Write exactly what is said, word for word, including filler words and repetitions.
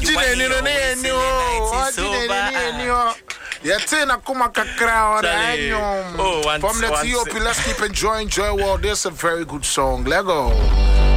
Ojine ni no ni o. Ojine ni ni o. Yatina kuma kakra or anyum. From the T O P, let's keep enjoying Joy World. This is a very good song. Lego.